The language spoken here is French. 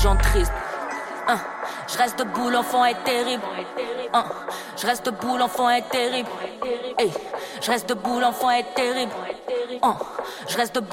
gens tristes. Je reste debout, l'enfant est terrible. Je reste debout, l'enfant est terrible. Hey, je reste debout, l'enfant est terrible. Je reste debout.